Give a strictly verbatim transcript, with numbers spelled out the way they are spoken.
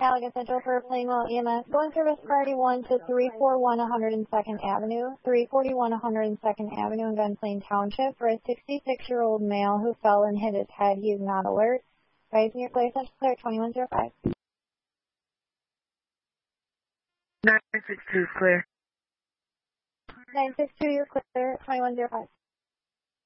Caliga Central for Plainwell E M S. Going service priority one to three forty-one one hundred second Avenue, three forty-one one hundred second Avenue in Gunplain Township for a sixty-six-year-old male who fell and hit his head. He is not alert. Rising your clear, Central Clear, twenty-one oh five. nine six two is clear. nine six two, you're clear, twenty-one oh five.